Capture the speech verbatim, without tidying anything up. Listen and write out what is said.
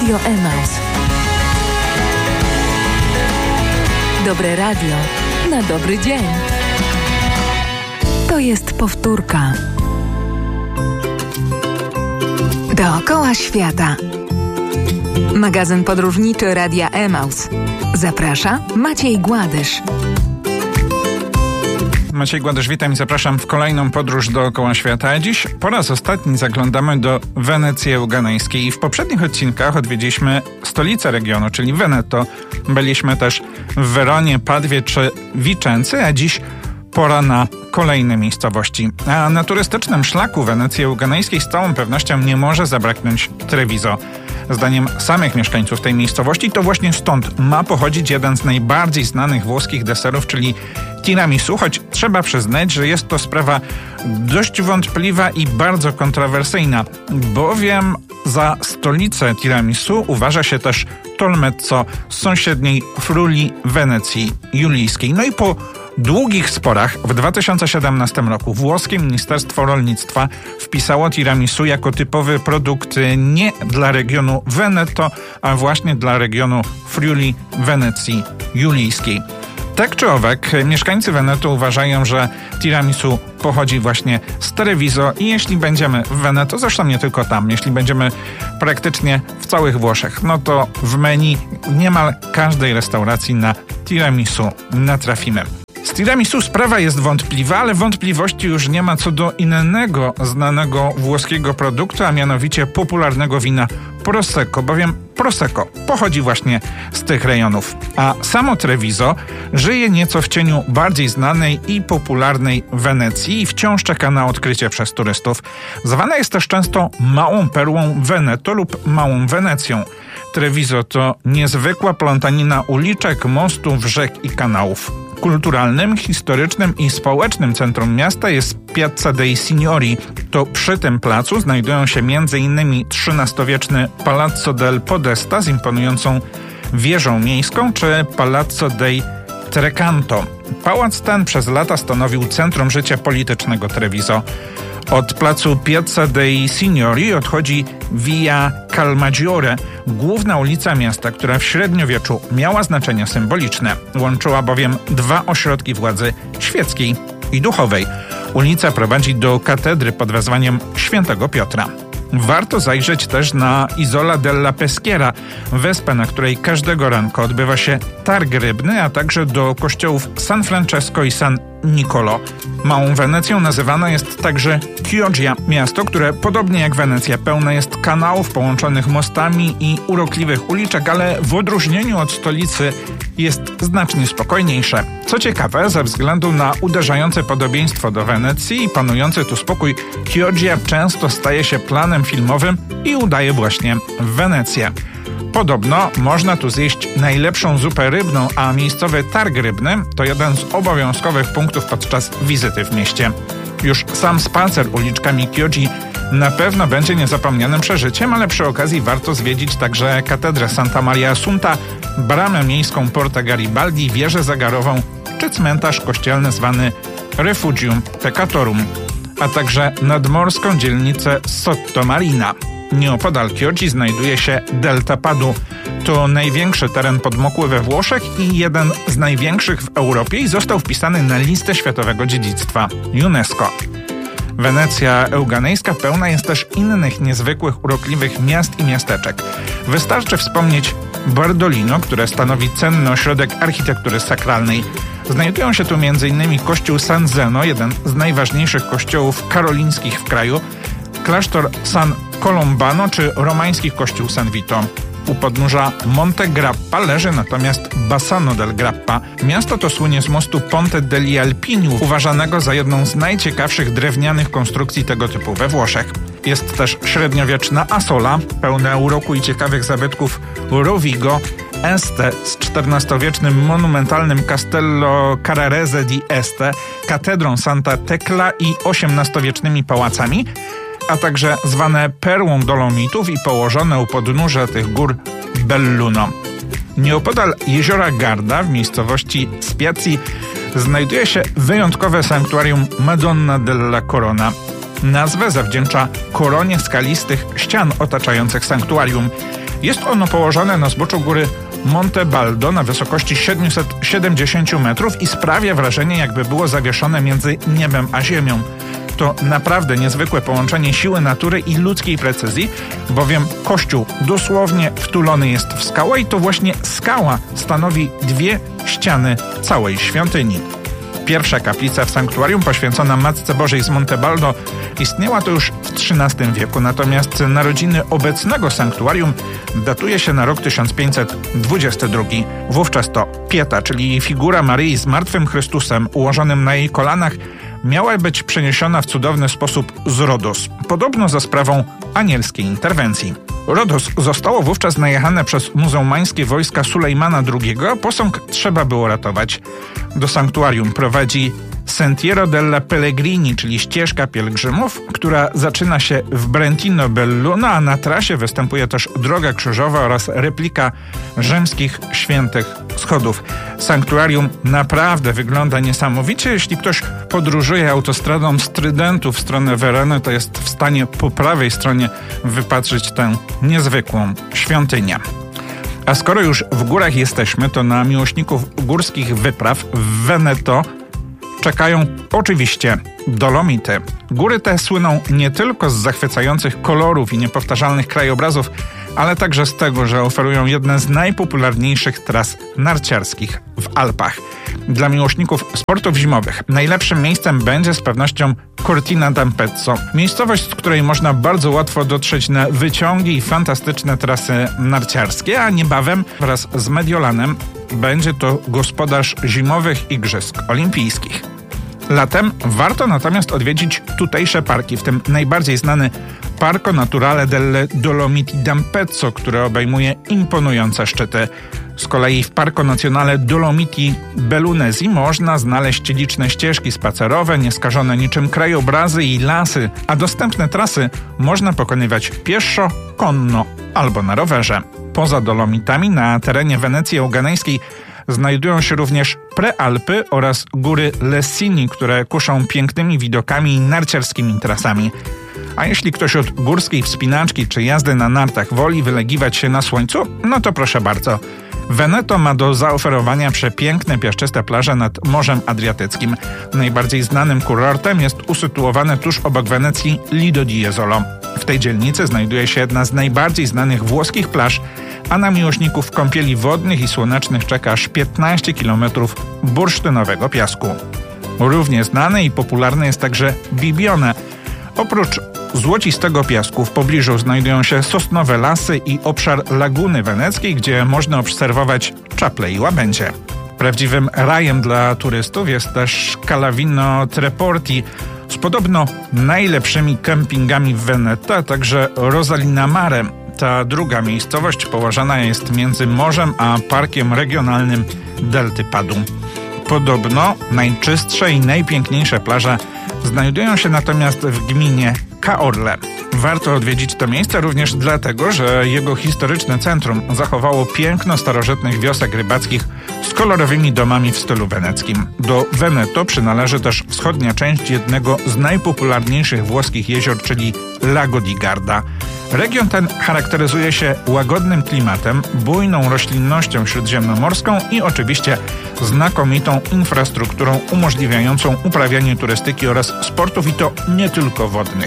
Radio Emaus. Dobre radio na dobry dzień. To jest powtórka. Dookoła świata. Magazyn podróżniczy Radia Emaus. Zaprasza Maciej Gładysz. Maciej Gładysz, witam i zapraszam w kolejną podróż dookoła świata. Dziś po raz ostatni zaglądamy do Wenecji Euganejskiej i w poprzednich odcinkach odwiedziliśmy stolicę regionu, czyli Veneto. Byliśmy też w Weronie, Padwie czy Vicency, a dziś pora na kolejne miejscowości. A na turystycznym szlaku Wenecji Euganejskiej z całą pewnością nie może zabraknąć Treviso. Zdaniem samych mieszkańców tej miejscowości to właśnie stąd ma pochodzić jeden z najbardziej znanych włoskich deserów, czyli tiramisu, choć trzeba przyznać, że jest to sprawa dość wątpliwa i bardzo kontrowersyjna, bowiem za stolicę tiramisu uważa się też Tolmezzo z sąsiedniej Friuli Wenecji Julijskiej. No i po długich sporach w dwa tysiące siedemnastym roku włoskie Ministerstwo Rolnictwa wpisało tiramisu jako typowy produkt nie dla regionu Veneto, a właśnie dla regionu Friuli Wenecji Julijskiej. Tak czy owak, mieszkańcy Veneto uważają, że tiramisu pochodzi właśnie z Treviso i jeśli będziemy w Veneto, zresztą nie tylko tam, jeśli będziemy praktycznie w całych Włoszech, no to w menu niemal każdej restauracji na tiramisu natrafimy. Z tiramisu sprawa jest wątpliwa, ale wątpliwości już nie ma co do innego znanego włoskiego produktu, a mianowicie popularnego wina Prosecco, bowiem Prosecco pochodzi właśnie z tych rejonów. A samo Treviso żyje nieco w cieniu bardziej znanej i popularnej Wenecji i wciąż czeka na odkrycie przez turystów. Zwana jest też często małą perłą Veneto lub małą Wenecją. Treviso to niezwykła plątanina uliczek, mostów, rzek i kanałów. Kulturalnym, historycznym i społecznym centrum miasta jest Piazza dei Signori. To przy tym placu znajdują się między innymi trzynastowieczny Palazzo del Podesta z imponującą wieżą miejską czy Palazzo dei Trecanto. Pałac ten przez lata stanowił centrum życia politycznego Treviso. Od placu Piazza dei Signori odchodzi Via Calmaggiore, główna ulica miasta, która w średniowieczu miała znaczenie symboliczne. Łączyła bowiem dwa ośrodki władzy świeckiej i duchowej. Ulica prowadzi do katedry pod wezwaniem Świętego Piotra. Warto zajrzeć też na Isola della Peschiera, wyspę, na której każdego ranka odbywa się targ rybny, a także do kościołów San Francesco i San Nicolo. Małą Wenecją nazywana jest także Chioggia, miasto, które podobnie jak Wenecja pełne jest kanałów połączonych mostami i urokliwych uliczek, ale w odróżnieniu od stolicy jest znacznie spokojniejsze. Co ciekawe, ze względu na uderzające podobieństwo do Wenecji i panujący tu spokój, Chioggia często staje się planem filmowym i udaje właśnie w Wenecję. Podobno można tu zjeść najlepszą zupę rybną, a miejscowy targ rybny to jeden z obowiązkowych punktów podczas wizyty w mieście. Już sam spacer uliczkami Chioggi na pewno będzie niezapomnianym przeżyciem, ale przy okazji warto zwiedzić także katedrę Santa Maria Assunta, bramę miejską Porta Garibaldi, wieżę zegarową czy cmentarz kościelny zwany Refugium Peccatorum, a także nadmorską dzielnicę Sottomarina. Nieopodal Chioggi znajduje się Delta Padu. To największy teren podmokły we Włoszech i jeden z największych w Europie i został wpisany na listę światowego dziedzictwa UNESCO. Wenecja Euganejska pełna jest też innych niezwykłych, urokliwych miast i miasteczek. Wystarczy wspomnieć Bardolino, które stanowi cenny ośrodek architektury sakralnej. Znajdują się tu między innymi kościół San Zeno, jeden z najważniejszych kościołów karolińskich w kraju, klasztor San Colombano czy romański kościół San Vito. U podnóża Monte Grappa leży natomiast Bassano del Grappa. Miasto to słynie z mostu Ponte degli Alpini, uważanego za jedną z najciekawszych drewnianych konstrukcji tego typu we Włoszech. Jest też średniowieczna Asola, pełna uroku i ciekawych zabytków Rovigo, Este z czternastowiecznym monumentalnym Castello Carrarese di Este, katedrą Santa Tecla i osiemnastowiecznymi pałacami, a także zwane perłą Dolomitów i położone u podnóża tych gór Belluno. Nieopodal jeziora Garda w miejscowości Spiazzi znajduje się wyjątkowe sanktuarium Madonna della Corona. nazwę zawdzięcza koronie skalistych ścian otaczających sanktuarium. Jest ono położone na zboczu góry Monte Baldo na wysokości siedemset siedemdziesiąt metrów i sprawia wrażenie, jakby było zawieszone między niebem a ziemią. To naprawdę niezwykłe połączenie siły natury i ludzkiej precyzji, bowiem kościół dosłownie wtulony jest w skałę i to właśnie skała stanowi dwie ściany całej świątyni. Pierwsza kaplica w sanktuarium poświęcona Matce Bożej z Monte Baldo istniała to już w trzynastym wieku, natomiast narodziny obecnego sanktuarium datuje się na rok tysiąc pięćset dwudziesty drugi. Wówczas to Pieta, czyli figura Maryi z martwym Chrystusem ułożonym na jej kolanach, miała być przeniesiona w cudowny sposób z Rodos, podobno za sprawą anielskiej interwencji. Rodos zostało wówczas najechane przez muzułmańskie wojska Sulejmana drugiego, a posąg trzeba było ratować. Do sanktuarium prowadzi Sentiero della Pellegrini, czyli ścieżka pielgrzymów, która zaczyna się w Brentino Belluno, a na trasie występuje też droga krzyżowa oraz replika rzymskich świętych schodów. Sanktuarium naprawdę wygląda niesamowicie. Jeśli ktoś podróżuje autostradą z Trydentu w stronę Verony, to jest w stanie po prawej stronie wypatrzyć tę niezwykłą świątynię. A skoro już w górach jesteśmy, to na miłośników górskich wypraw w Veneto czekają oczywiście Dolomity. Góry te słyną nie tylko z zachwycających kolorów i niepowtarzalnych krajobrazów, ale także z tego, że oferują jedne z najpopularniejszych tras narciarskich w Alpach. Dla miłośników sportów zimowych najlepszym miejscem będzie z pewnością Cortina d'Ampezzo, miejscowość, z której można bardzo łatwo dotrzeć na wyciągi i fantastyczne trasy narciarskie, a niebawem wraz z Mediolanem będzie to gospodarz zimowych igrzysk olimpijskich. Latem warto natomiast odwiedzić tutejsze parki, w tym najbardziej znany Parco Naturale delle Dolomiti d'Ampezzo, który obejmuje imponujące szczyty. Z kolei w Parco Nazionale Dolomiti Bellunesi można znaleźć liczne ścieżki spacerowe, nieskażone niczym krajobrazy i lasy, a dostępne trasy można pokonywać pieszo, konno albo na rowerze. Poza Dolomitami na terenie Wenecji Euganejskiej znajdują się również Prealpy oraz góry Lessini, które kuszą pięknymi widokami i narciarskimi trasami. A jeśli ktoś od górskiej wspinaczki czy jazdy na nartach woli wylegiwać się na słońcu, no to proszę bardzo. Veneto ma do zaoferowania przepiękne piaszczyste plaże nad Morzem Adriatyckim. Najbardziej znanym kurortem jest usytuowany tuż obok Wenecji Lido di Jesolo. W tej dzielnicy znajduje się jedna z najbardziej znanych włoskich plaż, a na miłośników kąpieli wodnych i słonecznych czeka aż piętnaście kilometrów bursztynowego piasku. Równie znane i popularne jest także Bibione. Oprócz złocistego piasku w pobliżu znajdują się sosnowe lasy i obszar Laguny Weneckiej, gdzie można obserwować czaple i łabędzie. Prawdziwym rajem dla turystów jest też Calavino Treporti z podobno najlepszymi kempingami w Veneto, a także Rosalina Mare. Ta druga miejscowość położona jest między morzem a parkiem regionalnym Delty Padum. Podobno najczystsze i najpiękniejsze plaże znajdują się natomiast w gminie Caorle. Warto odwiedzić to miejsce również dlatego, że jego historyczne centrum zachowało piękno starożytnych wiosek rybackich z kolorowymi domami w stylu weneckim. Do Veneto przynależy też wschodnia część jednego z najpopularniejszych włoskich jezior, czyli Lago di Garda. Region ten charakteryzuje się łagodnym klimatem, bujną roślinnością śródziemnomorską i oczywiście znakomitą infrastrukturą umożliwiającą uprawianie turystyki oraz sportów, i to nie tylko wodnych.